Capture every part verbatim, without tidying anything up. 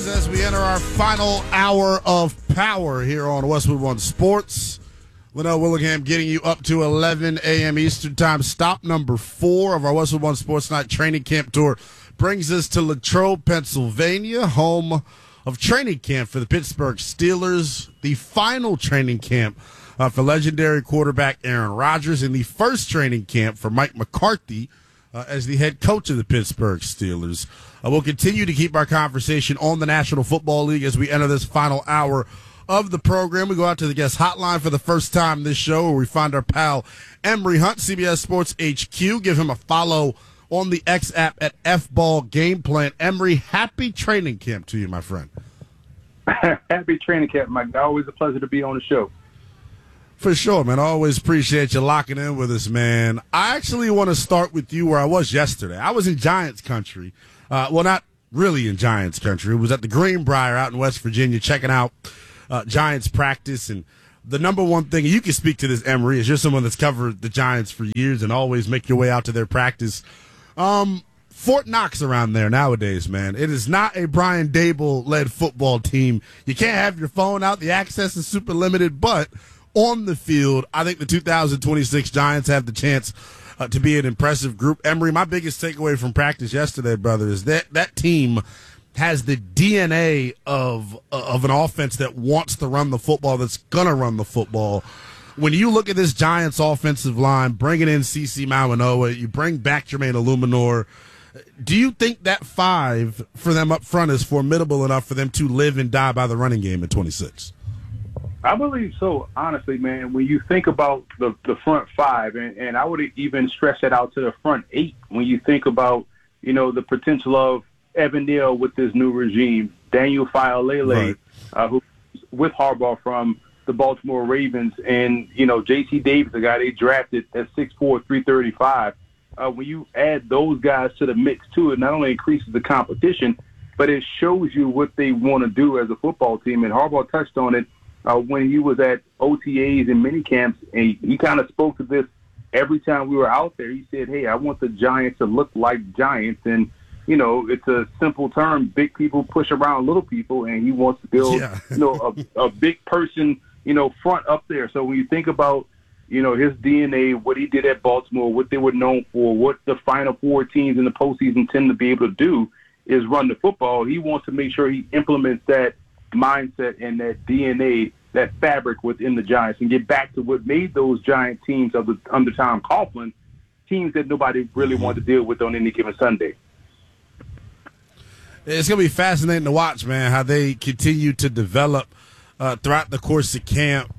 as we enter our final hour of power here on Westwood One Sports. Linnell Willingham getting you up to eleven a.m. Eastern Time. Stop number four of our Westwood One Sports Night Training Camp Tour brings us to Latrobe, Pennsylvania, home of training camp for the Pittsburgh Steelers, the final training camp uh, for legendary quarterback Aaron Rodgers, and the first training camp for Mike McCarthy uh, as the head coach of the Pittsburgh Steelers. Uh, we'll continue to keep our conversation on the National Football League as we enter this final hour of the program. We go out to the guest hotline for the first time this show, where we find our pal Emory Hunt, C B S Sports H Q. Give him a follow on the X app at F Ball Game Plan. Emory, happy training camp to you, my friend. Happy training camp, Mike. Always a pleasure to be on the show. For sure, man. I always appreciate you locking in with us, man. I actually want to start with you where I was yesterday. I was in Giants country. Uh, well, not really in Giants country. It was at the Greenbrier out in West Virginia, checking out uh, Giants practice. And the number one thing, you can speak to this, Emory, as you're someone that's covered the Giants for years and always make your way out to their practice. Um, Fort Knox around there nowadays, man. It is not a Brian Dable-led football team. You can't have your phone out. The access is super limited. But on the field, I think the two thousand twenty-six Giants have the chance Uh, to be an impressive group. Emory, my biggest takeaway from practice yesterday, brother, is that that team has the D N A of of an offense that wants to run the football, that's going to run the football. When you look at this Giants offensive line, bringing in C C Mawanoa, you bring back Jermaine Illuminor, do you think that five for them up front is formidable enough for them to live and die by the running game at twenty-six? I believe so, honestly, man. When you think about the, the front five, and, and I would even stretch that out to the front eight, when you think about, you know, the potential of Evan Neal with this new regime, Daniel Faalele, right. uh, who's with Harbaugh from the Baltimore Ravens, and, you know, J T Davis, the guy they drafted at six four, three thirty-five. Uh, when you add those guys to the mix, too, it not only increases the competition, but it shows you what they want to do as a football team. And Harbaugh touched on it Uh, when he was at O T As and mini camps, and he, he kind of spoke to this every time we were out there. He said, hey, I want the Giants to look like Giants. And, you know, it's a simple term. Big people push around little people, and he wants to build, yeah. you know, a, a big person, you know, front up there. So when you think about, you know, his D N A, what he did at Baltimore, what they were known for, what the Final Four teams in the postseason tend to be able to do is run the football. He wants to make sure he implements that mindset and that D N A, that fabric within the Giants, and get back to what made those Giant teams of the, under Tom Coughlin, teams that nobody really mm-hmm. wanted to deal with on any given Sunday. It's going to be fascinating to watch, man, how they continue to develop uh, throughout the course of camp.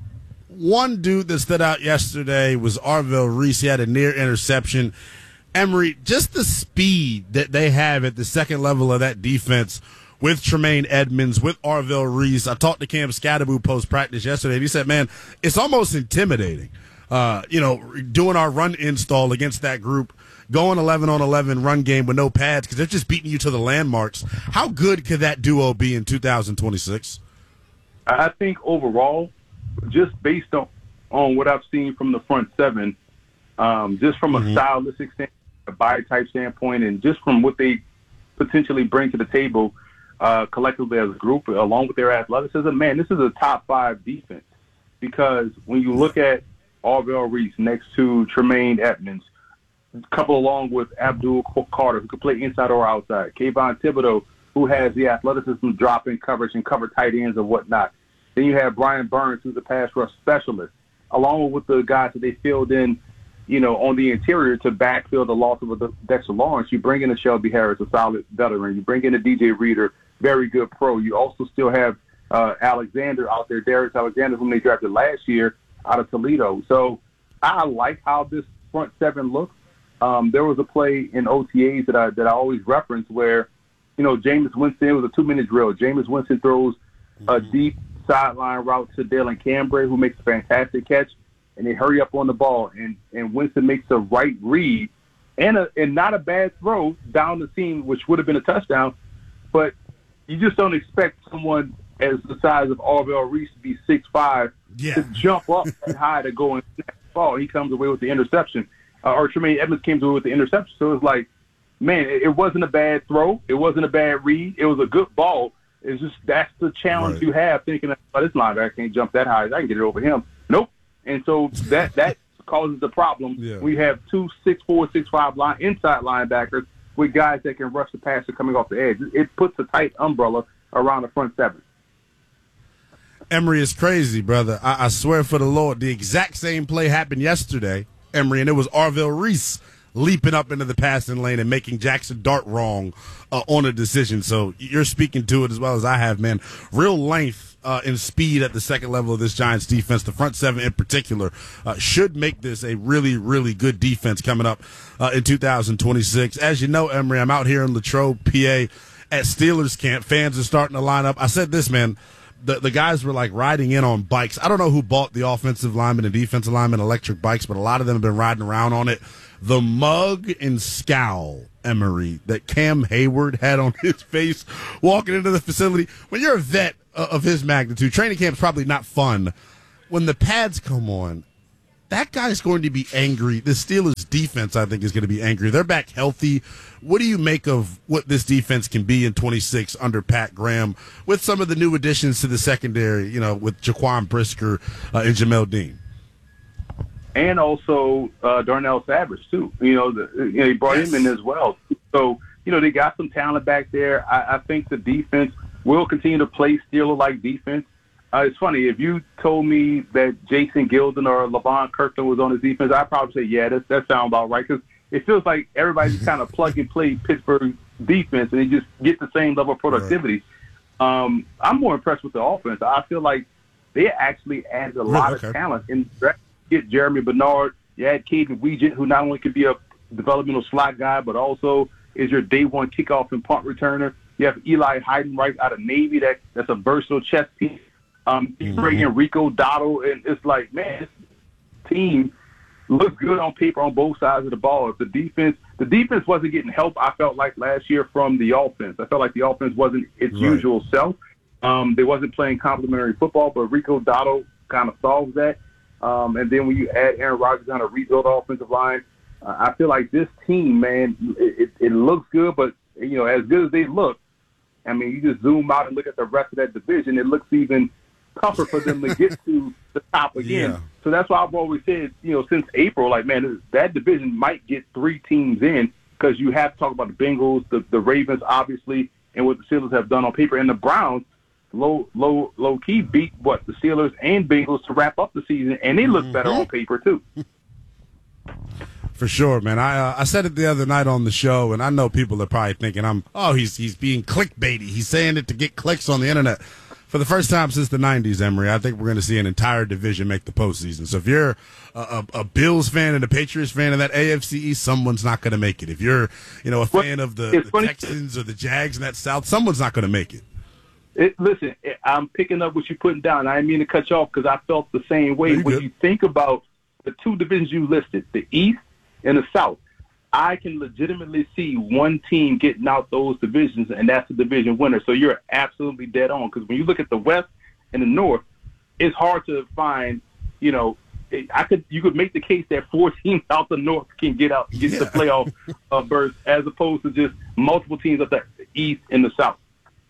One dude that stood out yesterday was Arvell Reese. He had a near interception. Emory, just the speed that they have at the second level of that defense with Tremaine Edmonds, with Arvell Reese. I talked to Cam Scatterbo post-practice yesterday, and he said, man, it's almost intimidating, uh, you know, doing our run install against that group, going eleven on eleven run game with no pads because they're just beating you to the landmarks. How good could that duo be in two thousand twenty-six? I think overall, just based on, on what I've seen from the front seven, um, just from a mm-hmm. stylistic standpoint, a body type standpoint, and just from what they potentially bring to the table, Uh, collectively as a group, along with their athleticism, man, this is a top five defense. Because when you look at Arvell Reese next to Tremaine Edmonds, coupled along with Abdul Carter, who can play inside or outside, Kayvon Thibodeau, who has the athleticism, dropping coverage and cover tight ends and whatnot. Then you have Brian Burns, who's a pass rush specialist, along with the guys that they filled in, you know, on the interior to backfill the loss of Dexter Lawrence. You bring in a Shelby Harris, a solid veteran. You bring in a D J Reader, very good pro. You also still have uh, Alexander out there, Darius Alexander, whom they drafted last year out of Toledo. So I like how this front seven looks. Um, there was a play in O T As that I that I always reference where, you know, Jameis Winston, it was a two-minute drill. Jameis Winston throws mm-hmm. a deep sideline route to Dalen Cambray, who makes a fantastic catch, and they hurry up on the ball, and, and Winston makes the right read and a, and not a bad throw down the seam, which would have been a touchdown, but you just don't expect someone as the size of Arvell Reese to be six five yeah. to jump up that high to go and snap the ball. He comes away with the interception. Uh, or Tremaine Edmonds came away with the interception. So it's like, man, it, it wasn't a bad throw. It wasn't a bad read. It was a good ball. It's just that's the challenge right. you have, thinking, oh, this linebacker can't jump that high. I can get it over him. Nope. And so that that causes the problem. Yeah. We have two six four, six five line inside linebackers with guys that can rush the passer coming off the edge. It puts a tight umbrella around the front seven. Emory is crazy, brother. I, I swear for the Lord, the exact same play happened yesterday, Emory, and it was Arvell Reese leaping up into the passing lane and making Jackson Dart wrong uh, on a decision. So you're speaking to it as well as I have, man. Real length uh, and speed at the second level of this Giants defense, the front seven in particular, uh, should make this a really, really good defense coming up uh, in two thousand twenty-six. As you know, Emory, I'm out here in Latrobe, P A at Steelers camp. Fans are starting to line up. I said this, man. The the guys were like riding in on bikes. I don't know who bought the offensive lineman and defensive lineman electric bikes, but a lot of them have been riding around on it. The mug and scowl, Emory, that Cam Hayward had on his face walking into the facility. When you're a vet of his magnitude, training camp's probably not fun. When the pads come on, that guy's going to be angry. The Steelers defense, I think, is going to be angry. They're back healthy. What do you make of what this defense can be in twenty-six under Pat Graham with some of the new additions to the secondary, you know, with Jaquan Brisker uh, and Jamel Dean? And also uh, Darnell Savage, too. You know, the, you know, he brought yes. him in as well. So, you know, they got some talent back there. I, I think the defense will continue to play Steeler-like defense. Uh, it's funny, if you told me that Jason Gilden or LeVon Kirkland was on his defense, I'd probably say, yeah, that, that sounds about right, because it feels like everybody just kind of plug and play Pittsburgh defense, and they just get the same level of productivity. Right. Um, I'm more impressed with the offense. I feel like they actually added a lot okay. of talent in the draft. Get Jeremy Bernard, you add Caden Weegent, who not only could be a developmental slot guy, but also is your day one kickoff and punt returner. You have Eli Heidenreich out of Navy, that that's a versatile chess piece. Um, you mm-hmm. bring in Rico Dotto, and it's like, man, this team looks good on paper on both sides of the ball. If the defense, the defense wasn't getting help, I felt like last year from the offense. I felt like the offense wasn't its right. usual self. Um, they wasn't playing complementary football, but Rico Dotto kind of solves that. Um, and then when you add Aaron Rodgers on a rebuild offensive line, uh, I feel like this team, man, it, it, it looks good, but, you know, as good as they look, I mean, you just zoom out and look at the rest of that division, it looks even tougher for them to get to the top again. Yeah. So that's why I've always said, you know, since April, like, man, that division might get three teams in, because you have to talk about the Bengals, the, the Ravens, obviously, and what the Steelers have done on paper, and the Browns. Low, low, low key beat what the Steelers and Bengals to wrap up the season, and they look mm-hmm. better on paper too. For sure, man. I uh, I said it the other night on the show, and I know people are probably thinking I'm oh he's he's being clickbaity. He's saying it to get clicks on the internet. For the first time since the nineties, Emory, I think we're going to see an entire division make the postseason. So if you're a, a, a Bills fan and a Patriots fan in that A F C East, someone's not going to make it. If you're you know a fan of the, the Texans or the Jags in that South, someone's not going to make it. It, listen, I'm picking up what you're putting down. I didn't mean to cut you off, because I felt the same way. When good. You think about the two divisions you listed, the East and the South, I can legitimately see one team getting out those divisions, and that's the division winner. So you're absolutely dead on, because when you look at the West and the North, it's hard to find, you know, I could you could make the case that four teams out the North can get out, get yeah. the playoff uh, berth, as opposed to just multiple teams of the East and the South.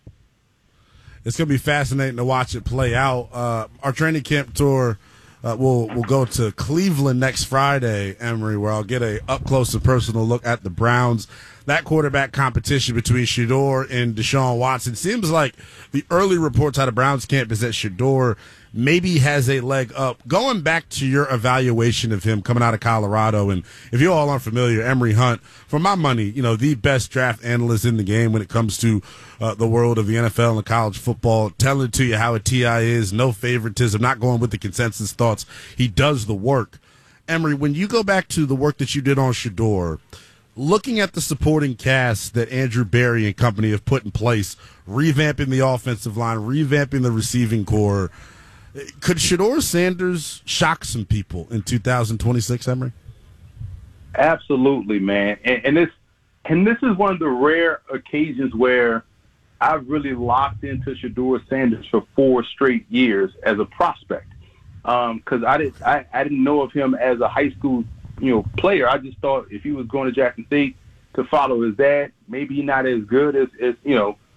It's going to be fascinating to watch it play out. Uh, our training camp tour uh, will will go to Cleveland next Friday, Emory, where I'll get a up close and personal look at the Browns. That quarterback competition between Shedeur and Deshaun Watson seems like the early reports out of Browns camp is that Shedeur maybe has a leg up. Going back to your evaluation of him coming out of Colorado, and if you all aren't familiar, Emory Hunt, for my money, you know, the best draft analyst in the game when it comes to uh, the world of the N F L and college football, telling to you how a T I is, no favoritism, not going with the consensus thoughts. He does the work. Emory, when you go back to the work that you did on Shedeur, looking at the supporting cast that Andrew Berry and company have put in place, revamping the offensive line, revamping the receiving core, could Shedeur Sanders shock some people in two thousand twenty-six, Emory? Absolutely, man. And, and this and this is one of the rare occasions where I've really locked into Shedeur Sanders for four straight years as a prospect. Because um, I didn't I, I didn't know of him as a high school you know player. I just thought if he was going to Jackson State to follow his dad, maybe he's not as good as, as you know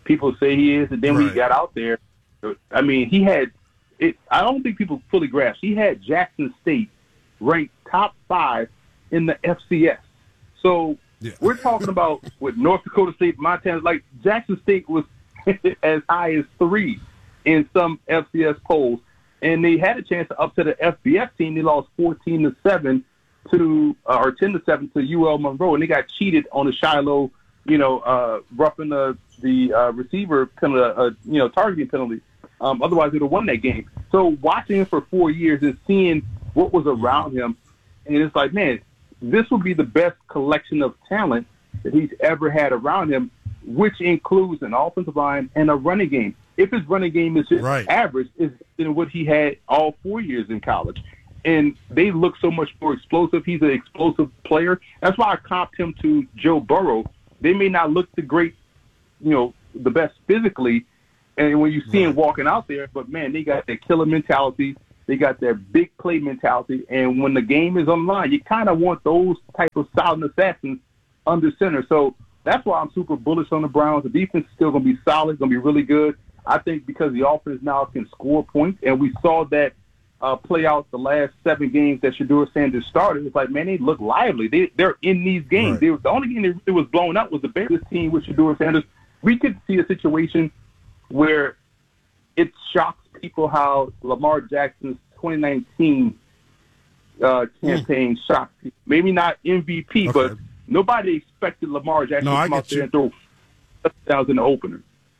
people say he is. And then when Right. he got out there, I mean, he had it. I don't think people fully grasp. He had Jackson State ranked top five in the F C S. So Yeah. we're talking about with North Dakota State, Montana. Like Jackson State was as high as three in some F C S polls, and they had a chance to up to the F B S team. They lost fourteen to seven to uh, or ten to seven to U L Monroe, and they got cheated on the Shiloh, you know, uh, roughing the the uh, receiver penalty, uh, you know, targeting penalty. Um, otherwise, they'd have won that game. So watching him for four years and seeing what was around him, and it's like, man, this will be the best collection of talent that he's ever had around him, which includes an offensive line and a running game. If his running game is just Right. average, is than what he had all four years in college. And they look so much more explosive. He's an explosive player. That's why I comped him to Joe Burrow. They may not look the great, you know, the best physically, and when you see him walking out there, but, man, they got that killer mentality. They got their big play mentality. And when the game is on the line, you kind of want those type of silent assassins under center. So that's why I'm super bullish on the Browns. The defense is still going to be solid, going to be really good. I think because the offense now can score points, and we saw that uh, play out the last seven games that Shedeur Sanders started. It's like, man, they look lively. They, they're in these games. Right. They were, the only game that really was blown up was the Bears team with Shedeur Sanders. We could see a situation where it shocks people how Lamar Jackson's twenty nineteen uh, campaign mm. shocked people. Maybe not M V P, Okay. but nobody expected Lamar Jackson No, to I come out get there you. and throw touchdowns in the opener.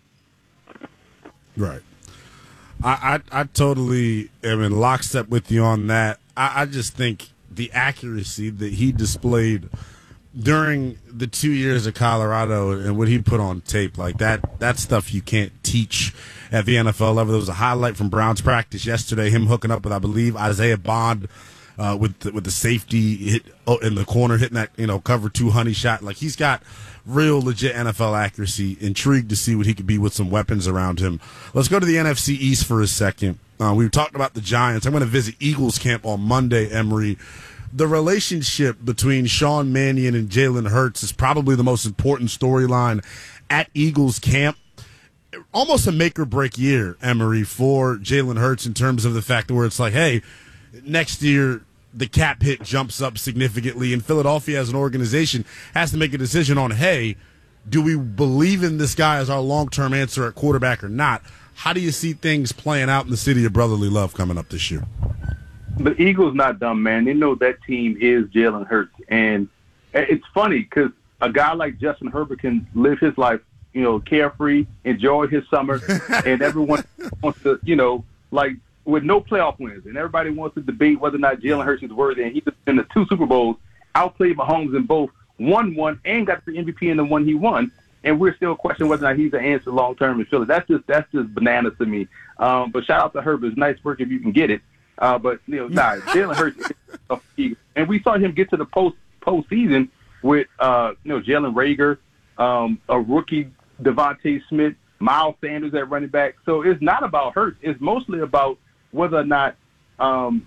Right. I, I, I totally am in lockstep with you on that. I, I just think the accuracy that he displayed during the two years of Colorado and what he put on tape, like that, that stuff you can't teach at the N F L level. There was a highlight from Browns practice yesterday, him hooking up with, I believe, Isaiah Bond uh, with the, with the safety hit oh, in the corner, hitting that, you know, cover two honey shot. Like, he's got real legit N F L accuracy. Intrigued to see what he could be with some weapons around him. Let's go to the N F C East for a second. Uh, we've talked about the Giants. I'm going to visit Eagles camp on Monday, Emory. The relationship between Sean Mannion and Jalen Hurts is probably the most important storyline at Eagles camp. Almost a make-or-break year, Emory, for Jalen Hurts in terms of the fact where it's like, hey, next year the cap hit jumps up significantly, and Philadelphia as an organization has to make a decision on, hey, do we believe in this guy as our long-term answer at quarterback or not? How do you see things playing out in the city of brotherly love coming up this year? The Eagles not dumb, man. They know that team is Jalen Hurts. And it's funny because a guy like Justin Herbert can live his life, you know, carefree, enjoy his summer, and everyone wants to, you know, like with no playoff wins. And everybody wants to debate whether or not Jalen Hurts is worthy. And he's in the two Super Bowls, outplayed Mahomes in both, won one, and got the M V P in the one he won. And we're still questioning whether or not he's the answer long-term in Philly. That's just, that's just bananas to me. Um, but shout out to Herbert. It's nice work if you can get it. Uh, but, you know, nah, Jalen Hurts, and we saw him get to the post postseason with, uh, you know, Jalen Reagor, um, a rookie Devontae Smith, Miles Sanders at running back. So it's not about Hurts. It's mostly about whether or not um,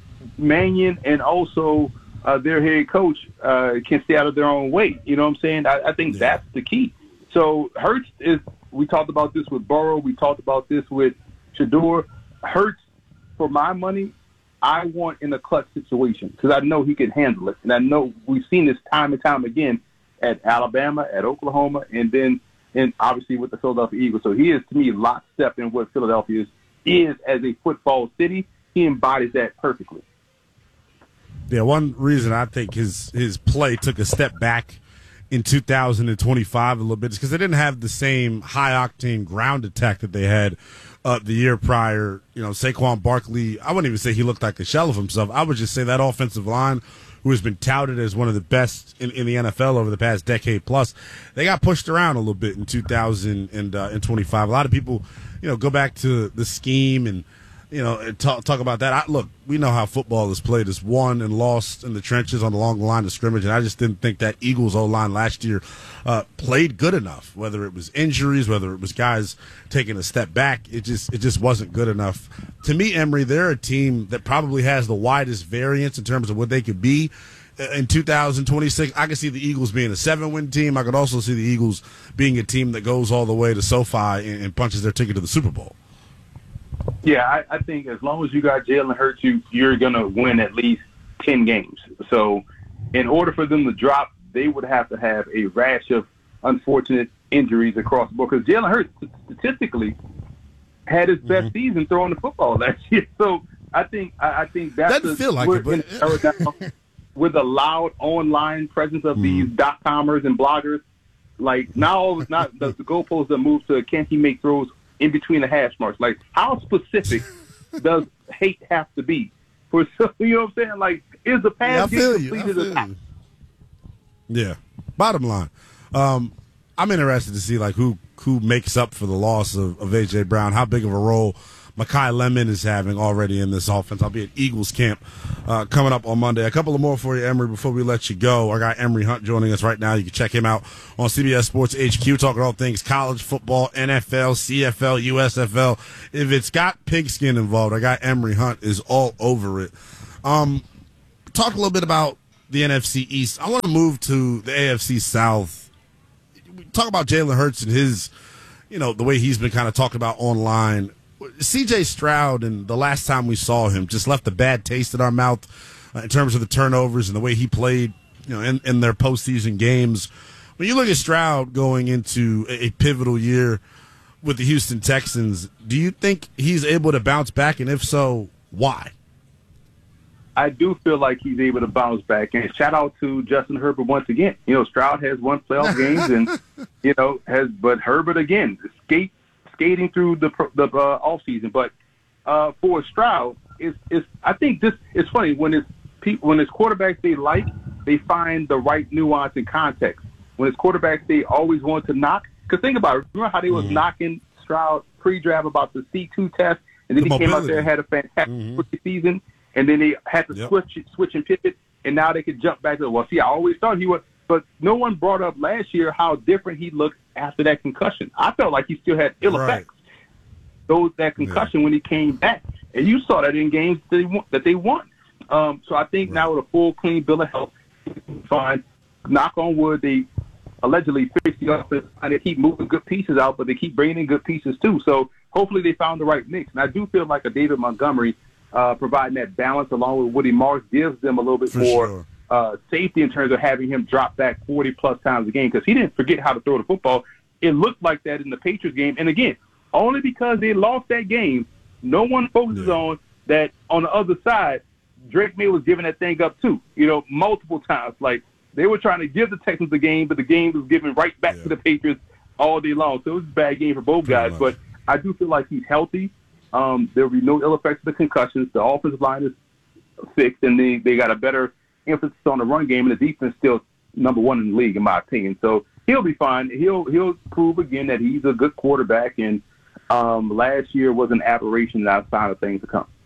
Mannion and also uh, their head coach uh, can stay out of their own way. You know what I'm saying? I, I think yeah. that's the key. So Hurts is, we talked about this with Burrow. We talked about this with Shedeur. Hurts, for my money, I want in a clutch situation because I know he can handle it. And I know we've seen this time and time again at Alabama, at Oklahoma, and then and obviously with the Philadelphia Eagles. So he is, to me, lockstep in what Philadelphia is, is as a football city. He embodies that perfectly. Yeah, one reason I think his, his play took a step back in two thousand twenty-five a little bit is because they didn't have the same high-octane ground attack that they had Uh, the year prior. You know, Saquon Barkley, I wouldn't even say he looked like a shell of himself. I would just say that offensive line, who has been touted as one of the best in, in the N F L over the past decade plus, they got pushed around a little bit in two thousand twenty-five. A lot of people, you know, go back to the scheme and, you know, talk, talk about that. I, look, we know how football is played. It's won and lost in the trenches on the long line of scrimmage, and I just didn't think that Eagles O-line last year uh, played good enough, whether it was injuries, whether it was guys taking a step back. It just it just wasn't good enough. To me, Emory, they're a team that probably has the widest variance in terms of what they could be in two thousand twenty-six, I could see the Eagles being a seven-win team. I could also see the Eagles being a team that goes all the way to SoFi and, and punches their ticket to the Super Bowl. Yeah, I, I think as long as you got Jalen Hurts, you, you're going to win at least ten games. So in order for them to drop, they would have to have a rash of unfortunate injuries across the board. Because Jalen Hurts statistically had his best mm-hmm. season throwing the football last year. So I think I, I think that's doesn't feel like it, but with the loud online presence of mm. these dot comers and bloggers, like now not the, the goalposts that move to can he make throws in between the hash marks? Like how specific does hate have to be for you know what I'm saying? Like is the pass yeah, get completed or not? Yeah. Bottom line, um, I'm interested to see like who who makes up for the loss of, of A J Brown. How big of a role Mekhi Lemon is having already in this offense. I'll be at Eagles camp uh, coming up on Monday. A couple of more for you, Emory, before we let you go. Our guy Emory Hunt joining us right now. You can check him out on C B S Sports H Q, talking all things college football, N F L, C F L, U S F L. If it's got pigskin involved, our guy Emory Hunt is all over it. Um, talk a little bit about the N F C East. I want to move to the A F C South. Talk about Jalen Hurts and his, you know, the way he's been kind of talked about online. C J Stroud, and the last time we saw him, just left a bad taste in our mouth uh, in terms of the turnovers and the way he played, you know, in, in their postseason games. When you look at Stroud going into a, a pivotal year with the Houston Texans, do you think he's able to bounce back, and if so, why? I do feel like he's able to bounce back, and shout out to Justin Herbert once again. You know, Stroud has won playoff games, and you know has, but Herbert again escaped. Skating through the the uh, off season, but uh, for Stroud, it's, it's I think this it's funny when it's people when it's quarterbacks they like, they find the right nuance and context. When it's quarterbacks they always want to knock, because think about it, remember how they was mm-hmm. knocking Stroud pre-draft about the C two test, and then the he mobility. came out there and had a fantastic mm-hmm. season, and then they had to yep. switch switch and pivot, and now they could jump back to well, see, I always thought he was. But no one brought up last year how different he looked after that concussion. I felt like he still had ill right. effects. Those that concussion yeah. when he came back, and you saw that in games that they won. That they won. Um, so I think right. now with a full, clean bill of health, fine. Knock on wood, they allegedly fixed the offense, and they keep moving good pieces out, but they keep bringing in good pieces too. So hopefully they found the right mix. And I do feel like a David Montgomery uh, providing that balance along with Woody Marks gives them a little bit For more. Sure. Uh, safety in terms of having him drop back forty plus times a game, because he didn't forget how to throw the football. It looked like that in the Patriots game. And again, only because they lost that game, no one focuses yeah. on that on the other side. Drake May was giving that thing up too, you know, multiple times. Like they were trying to give the Texans the game, but the game was given right back yeah. to the Patriots all day long. So it was a bad game for both guys. Much. But I do feel like he's healthy. Um, there will be no ill effects of the concussions. The offensive line is fixed, and they, they got a better emphasis on the run game, and the defense still number one in the league, in my opinion. So he'll be fine. He'll he'll prove again that he's a good quarterback, and um, last year was an aberration, and I found things to come.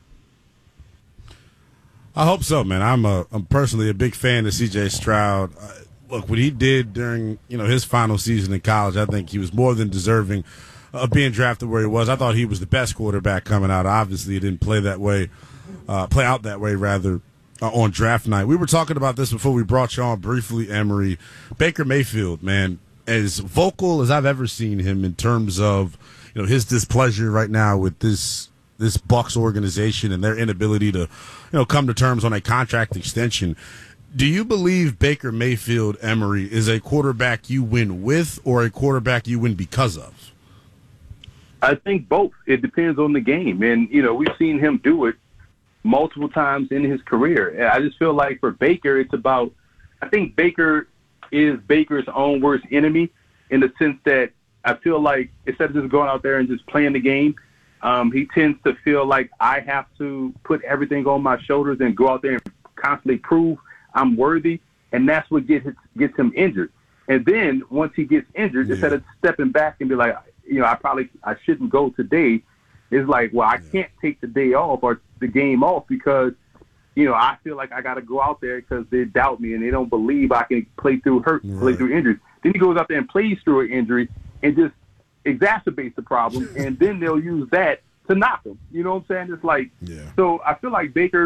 I hope so, man. I'm a I'm personally a big fan of C J Stroud. Uh, look, what he did during you know his final season in college, I think he was more than deserving of being drafted where he was. I thought he was the best quarterback coming out. Obviously, it didn't play that way, uh, play out that way rather. Uh, on draft night. We were talking about this before we brought you on briefly, Emory. Baker Mayfield, man, as vocal as I've ever seen him in terms of, you know, his displeasure right now with this this Bucs organization and their inability to, you know, come to terms on a contract extension. Do you believe Baker Mayfield, Emory, is a quarterback you win with or a quarterback you win because of? I think both. It depends on the game. And, you know, we've seen him do it multiple times in his career. I just feel like for Baker, it's about, I think Baker is Baker's own worst enemy in the sense that I feel like instead of just going out there and just playing the game, um, he tends to feel like I have to put everything on my shoulders and go out there and constantly prove I'm worthy, and that's what gets gets him injured. And then once he gets injured, yeah. instead of stepping back and be like, you know, I probably I shouldn't go today, it's like, well, I can't take the day off or the game off because, you know, I feel like I got to go out there because they doubt me and they don't believe I can play through hurt, right. play through injuries. Then he goes out there and plays through an injury and just exacerbates the problem, and then they'll use that to knock him. You know what I'm saying? It's like, yeah. so I feel like Baker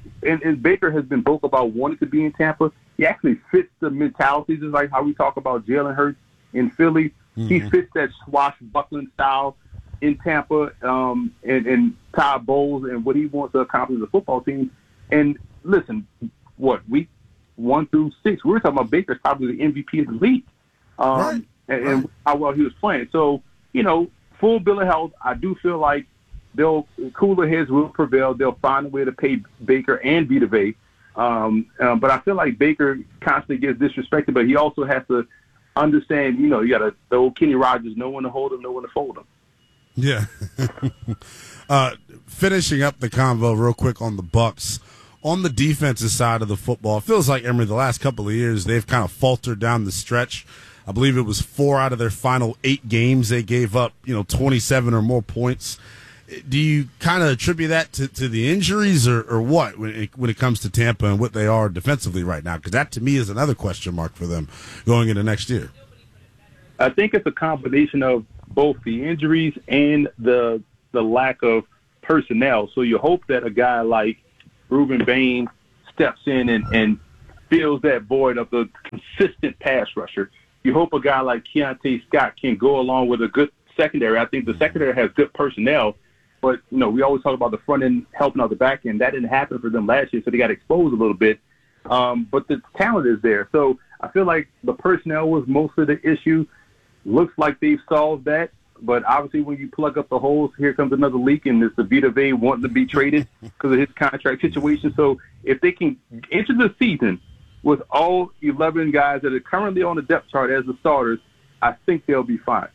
and, and Baker has been vocal about wanting to be in Tampa. He actually fits the mentality, just like how we talk about Jalen Hurts in Philly. Mm-hmm. He fits that swashbuckling style in Tampa, um, and, and Todd Bowles and what he wants to accomplish as a football team. And listen, what, week one through six, we were talking about Baker's probably the M V P of the league, um, right. and, right. and how well he was playing. So, you know, full bill of health, I do feel like they'll cooler heads will prevail. They'll find a way to pay Baker and Vita Vea. Um, um, but I feel like Baker constantly gets disrespected, but he also has to understand, you know, you got to, the old Kenny Rogers, no one to hold him, no one to fold him. Yeah. uh, finishing up the convo real quick on the Bucs. On the defensive side of the football, it feels like, Emory, the last couple of years, they've kind of faltered down the stretch. I believe it was four out of their final eight games they gave up, you know, twenty-seven or more points. Do you kind of attribute that to, to the injuries or, or what when it, when it comes to Tampa and what they are defensively right now? Because that, to me, is another question mark for them going into next year. I think it's a combination of both the injuries and the the lack of personnel. So you hope that a guy like Reuben Bain steps in and, and fills that void of the consistent pass rusher. You hope a guy like Keontae Scott can go along with a good secondary. I think the secondary has good personnel, but, you know, we always talk about the front end helping out the back end. That didn't happen for them last year, so they got exposed a little bit. Um, but the talent is there. So I feel like the personnel was mostly the issue. Looks like they've solved that. But obviously when you plug up the holes, here comes another leak, and it's the Vita Vea wanting to be traded because of his contract situation. So if they can enter the season with all eleven guys that are currently on the depth chart as the starters, I think they'll be fine.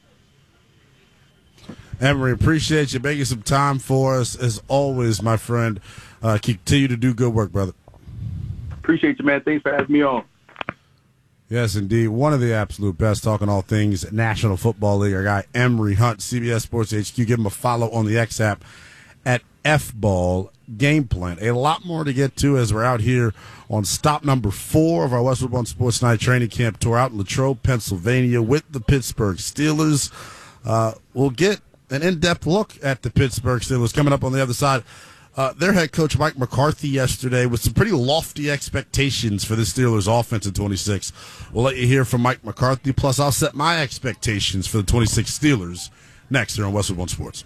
Emory, appreciate you making some time for us. As always, my friend, uh, continue to do good work, brother. Appreciate you, man. Thanks for having me on. Yes, indeed. One of the absolute best talking all things National Football League. Our guy, Emory Hunt, C B S Sports H Q. Give him a follow on the X app at F Ball Game Plan. A lot more to get to as we're out here on stop number four of our Westwood One Sports Night training camp tour out in Latrobe, Pennsylvania with the Pittsburgh Steelers. Uh, we'll get an in-depth look at the Pittsburgh Steelers coming up on the other side. Uh, their head coach, Mike McCarthy, yesterday with some pretty lofty expectations for the Steelers offense in twenty-six. We'll let you hear from Mike McCarthy, plus I'll set my expectations for the twenty-six Steelers next here on Westwood One Sports.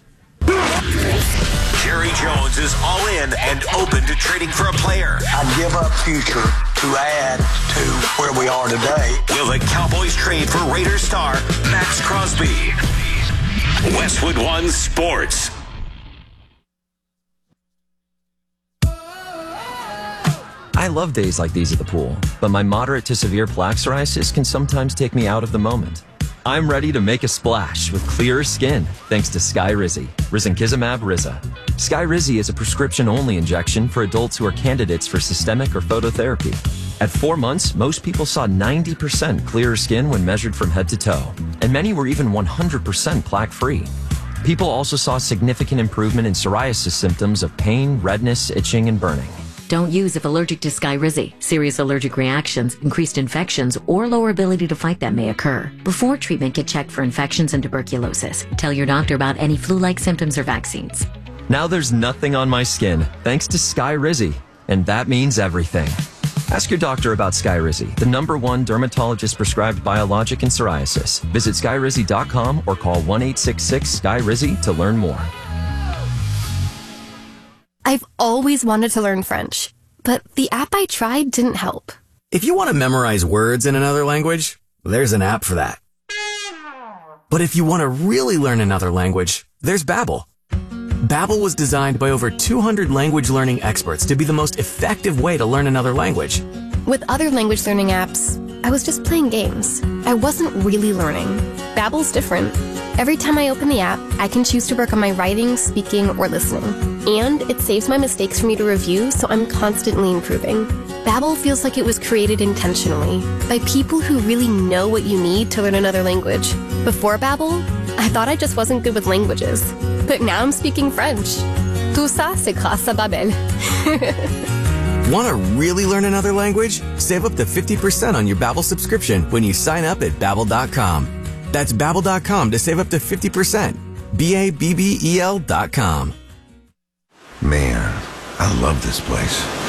Jerry Jones is all in and open to trading for a player. I'd give up future to add to where we are today. Will the Cowboys trade for Raiders star Max Crosby? Westwood One Sports. I love days like these at the pool, but my moderate to severe plaque psoriasis can sometimes take me out of the moment. I'm ready to make a splash with clearer skin thanks to Skyrizi, Risankizumab Riza. Skyrizi is a prescription-only injection for adults who are candidates for systemic or phototherapy. At four months, most people saw ninety percent clearer skin when measured from head to toe, and many were even one hundred percent plaque-free. People also saw significant improvement in psoriasis symptoms of pain, redness, itching, and burning. Don't use if allergic to Skyrizi. Serious allergic reactions, increased infections, or lower ability to fight them may occur. Before treatment, get checked for infections and tuberculosis. Tell your doctor about any flu-like symptoms or vaccines. Now there's nothing on my skin thanks to Skyrizi, and that means everything. Ask your doctor about Skyrizi, the number one dermatologist-prescribed biologic in psoriasis. Visit skyrizi dot com or call one eight six six Skyrizi to learn more. I've always wanted to learn French, but the app I tried didn't help. If you want to memorize words in another language, there's an app for that. But if you want to really learn another language, there's Babbel. Babbel was designed by over two hundred language learning experts to be the most effective way to learn another language. With other language learning apps, I was just playing games. I wasn't really learning. Babbel's different. Every time I open the app, I can choose to work on my writing, speaking, or listening. And it saves my mistakes for me to review, so I'm constantly improving. Babbel feels like it was created intentionally by people who really know what you need to learn another language. Before Babbel, I thought I just wasn't good with languages. But now I'm speaking French. Tout ça, c'est grâce à Babbel. Want to really learn another language? Save up to fifty percent on your Babbel subscription when you sign up at babbel dot com. That's babbel dot com to save up to fifty percent. B A B B E L dot com. Man, I love this place.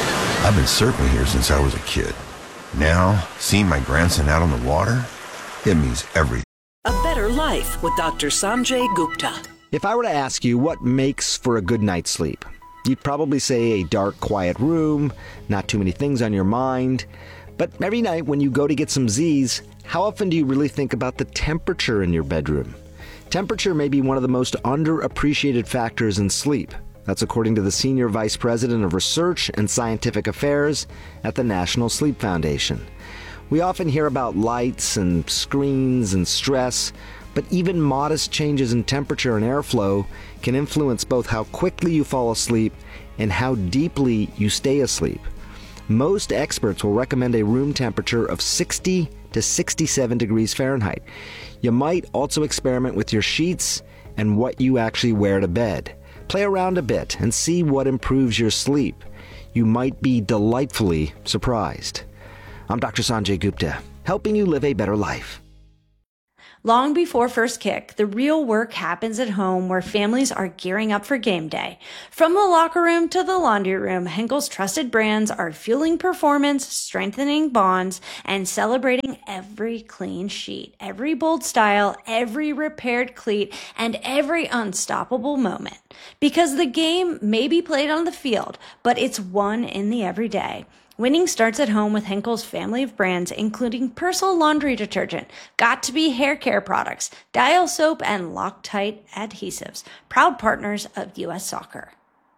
I've been surfing here since I was a kid. Now, seeing my grandson out on the water, it means everything. A better life with Doctor Sanjay Gupta. If I were to ask you what makes for a good night's sleep, you'd probably say a dark, quiet room, not too many things on your mind. But every night when you go to get some Z's, how often do you really think about the temperature in your bedroom? Temperature may be one of the most underappreciated factors in sleep. That's according to the Senior Vice President of Research and Scientific Affairs at the National Sleep Foundation. We often hear about lights and screens and stress, but even modest changes in temperature and airflow can influence both how quickly you fall asleep and how deeply you stay asleep. Most experts will recommend a room temperature of sixty to sixty-seven degrees Fahrenheit. You might also experiment with your sheets and what you actually wear to bed. Play around a bit and see what improves your sleep. You might be delightfully surprised. I'm Doctor Sanjay Gupta, helping you live a better life. Long before first kick, the real work happens at home where families are gearing up for game day. From the locker room to the laundry room, Henkel's trusted brands are fueling performance, strengthening bonds, and celebrating every clean sheet, every bold style, every repaired cleat, and every unstoppable moment. Because the game may be played on the field, but it's won in the everyday. Winning starts at home with Henkel's family of brands, including Persil laundry detergent, Got2b hair care products, Dial soap, and Loctite adhesives, proud partners of U S Soccer.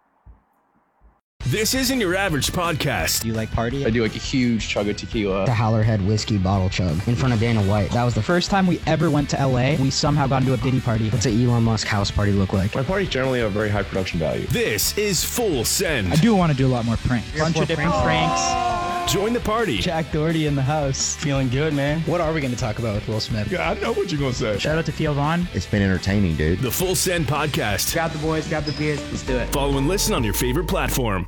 This isn't your average podcast. Do you like party? I do like a huge chug of tequila. The Howlerhead whiskey bottle chug in front of Dana White. That was the first time we ever went to L A. We somehow got into a Diddy party. What's an Elon Musk house party look like? My parties generally have very high production value. This is Full Send. I do want to do a lot more pranks. Bunch of different pranks. pranks. Join the party. Jack Doherty in the house. Feeling good, man. What are we going to talk about with Will Smith? Yeah, I know what you're going to say. Shout out to Theo Vaughn. It's been entertaining, dude. The Full Send podcast. Grab the boys, grab the beers. Let's do it. Follow and listen on your favorite platform.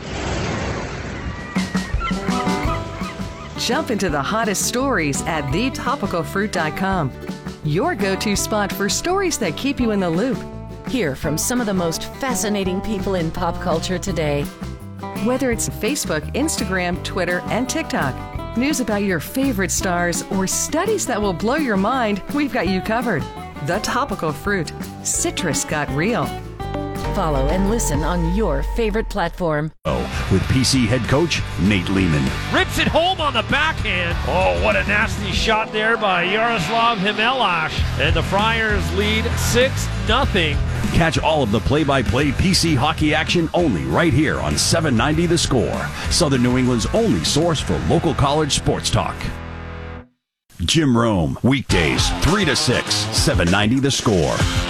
Jump into the hottest stories at the topical fruit dot com. Your go-to spot for stories that keep you in the loop. Hear from some of the most fascinating people in pop culture today. Whether it's Facebook, Instagram, Twitter, and TikTok, news about your favorite stars, or studies that will blow your mind, we've got you covered. The Topical Fruit. Citrus got real. Follow and listen on your favorite platform. Oh, with P C head coach Nate Lehman. Rips it home on the backhand. Oh, what a nasty shot there by Yaroslav Himelash. And the Friars lead six nothing. Catch all of the play-by-play P C hockey action only right here on seven ninety The Score, Southern New England's only source for local college sports talk. Jim Rome, weekdays three to six, seven ninety The Score.